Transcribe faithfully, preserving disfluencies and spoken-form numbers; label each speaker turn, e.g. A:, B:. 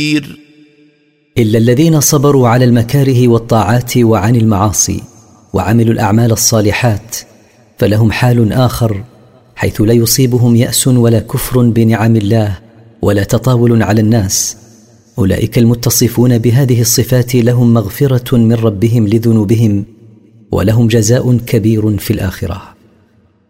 A: إلا الذين صبروا على المكاره والطاعات وعن المعاصي وعملوا الأعمال الصالحات فلهم حال آخر، حيث لا يصيبهم يأس ولا كفر بنعم الله ولا تطاول على الناس. أولئك المتصفون بهذه الصفات لهم مغفرة من ربهم لذنوبهم، ولهم جزاء كبير في الآخرة.